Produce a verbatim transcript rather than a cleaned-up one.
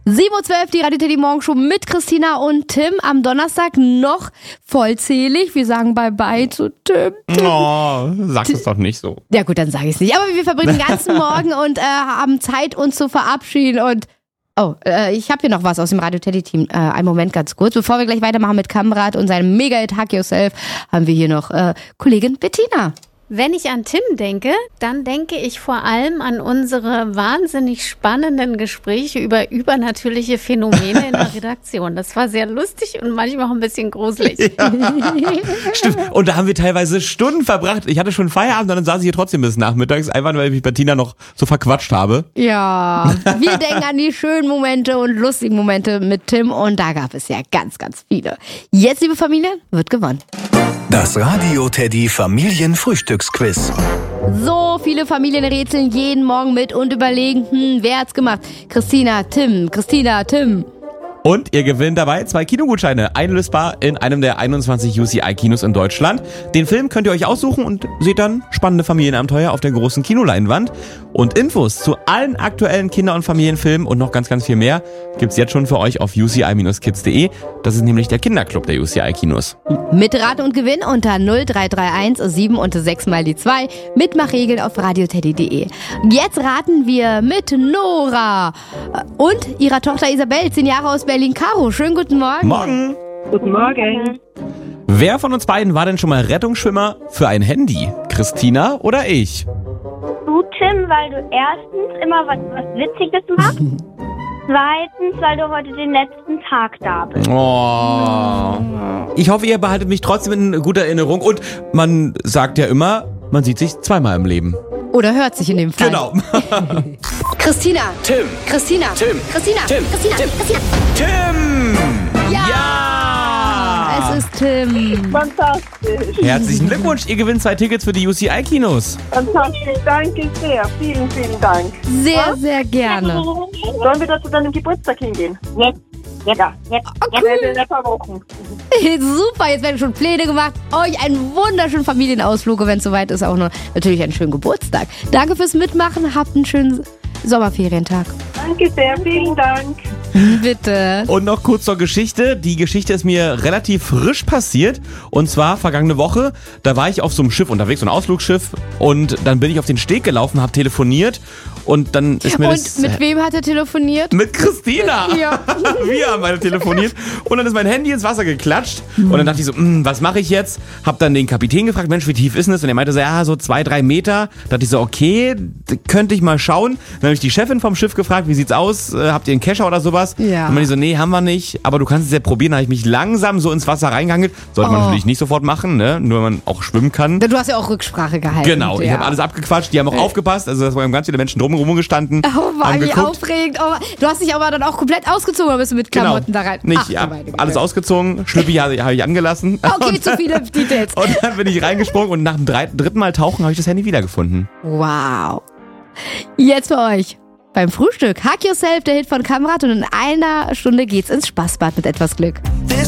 sieben Uhr zwölf, die Radio Teddy Morgenshow mit Christina und Tim. Am Donnerstag noch vollzählig. Wir sagen Bye-bye zu Tim. Tim. Oh, sag es doch nicht so. Ja gut, dann sage ich es nicht. Aber wir verbringen den ganzen Morgen und äh, haben Zeit, uns zu verabschieden. Und oh, äh, ich habe hier noch was aus dem Radio Teddy Team. Äh, einen Moment ganz kurz. Bevor wir gleich weitermachen mit Kamrat und seinem Mega-Hit Hug Yourself, haben wir hier noch äh, Kollegin Bettina. Wenn ich an Tim denke, dann denke ich vor allem an unsere wahnsinnig spannenden Gespräche über übernatürliche Phänomene in der Redaktion. Das war sehr lustig und manchmal auch ein bisschen gruselig. Ja. Stimmt. Und da haben wir teilweise Stunden verbracht. Ich hatte schon Feierabend und dann saß ich hier trotzdem bis nachmittags, einfach weil ich mich Bettina noch so verquatscht habe. Ja, wir denken an die schönen Momente und lustigen Momente mit Tim und da gab es ja ganz, ganz viele. Jetzt, liebe Familie, wird gewonnen. Das Radio Teddy Familienfrühstücksquiz. So viele Familien rätseln jeden Morgen mit und überlegen, hm, wer hat's gemacht? Christina, Tim, Christina, Tim. Und ihr gewinnt dabei zwei Kinogutscheine, einlösbar in einem der einundzwanzig U C I-Kinos in Deutschland. Den Film könnt ihr euch aussuchen und seht dann spannende Familienabenteuer auf der großen Kinoleinwand. Und Infos zu allen aktuellen Kinder- und Familienfilmen und noch ganz, ganz viel mehr gibt's jetzt schon für euch auf u c i dash kids punkt de. Das ist nämlich der Kinderclub der U C I-Kinos. Mitraten und Gewinn unter null drei drei eins sieben und sechs mal die zwei. Mitmachregeln auf radio teddy punkt de. Jetzt raten wir mit Nora und ihrer Tochter Isabel, zehn Jahre aus Berlin. Caro, schönen guten Morgen. Morgen. Guten Morgen. Wer von uns beiden war denn schon mal Rettungsschwimmer für ein Handy? Christina oder ich? Du, Tim, weil du erstens immer was, was Witziges machst. Zweitens, weil du heute den letzten Tag da bist. Oh. Ich hoffe, ihr behaltet mich trotzdem in guter Erinnerung. Und man sagt ja immer, man sieht sich zweimal im Leben. Oder hört sich in dem Fall. Genau. Christina. Tim. Christina. Tim. Christina. Tim. Christina. Tim. Christina. Tim! Ja! Ja! Es ist Tim. Fantastisch. Herzlichen Glückwunsch, ihr gewinnt zwei Tickets für die U C I-Kinos. Fantastisch. Danke sehr. Vielen, vielen Dank. Sehr, sehr gerne. Sollen wir da zu deinem Geburtstag hingehen? Jetzt. Jetzt. Ja. Jetzt. Oh, Ja, cool. in ein paar Wochen. Super, jetzt werden schon Pläne gemacht. Euch einen wunderschönen Familienausflug, wenn es soweit ist, auch noch natürlich einen schönen Geburtstag. Danke fürs Mitmachen, habt einen schönen Sommerferientag. Danke sehr. Vielen Dank. Bitte. Und noch kurz zur Geschichte. Die Geschichte ist mir relativ frisch passiert. Und zwar vergangene Woche, da war ich auf so einem Schiff unterwegs, so ein Ausflugsschiff. Und dann bin ich auf den Steg gelaufen, habe telefoniert. Und dann ist mir Und das... mit wem hat er telefoniert? Mit Christina. Ja. Wir haben beide telefoniert. Und dann ist mein Handy ins Wasser geklatscht. Und dann dachte ich so, hm, was mache ich jetzt? Hab dann den Kapitän gefragt, Mensch, wie tief ist denn das? Und er meinte so, ja, so zwei, drei Meter. Da dachte ich so, okay, könnte ich mal schauen. Dann habe ich die Chefin vom Schiff gefragt, wie sieht's aus? Äh, habt ihr einen Kescher oder sowas? Ja. Und dann die so, nee, haben wir nicht. Aber du kannst es ja probieren. Da habe ich mich langsam so ins Wasser reingehangelt. Sollte man Oh. natürlich nicht sofort machen, ne? Nur wenn man auch schwimmen kann. Du hast ja auch Rücksprache gehalten. Genau, ich ja. habe alles abgequatscht. Die haben auch aufgepasst. Also da waren ganz viele Menschen drumherum gestanden. Oh, war haben wie geguckt. aufregend. Oh, du hast dich aber dann auch komplett ausgezogen, oder bist du mit Klamotten da rein? Nicht, Ach, ja, du meine Güte. alles ausgezogen, Schlüppi habe hab ich angelassen. Okay, und, zu viele Details. Und dann bin ich reingesprungen und nach dem drei, dritten Mal tauchen habe ich das Handy wiedergefunden. Wow. Jetzt für euch beim Frühstück. Hug Yourself, der Hit von Kamrat, und in einer Stunde geht's ins Spaßbad mit etwas Glück.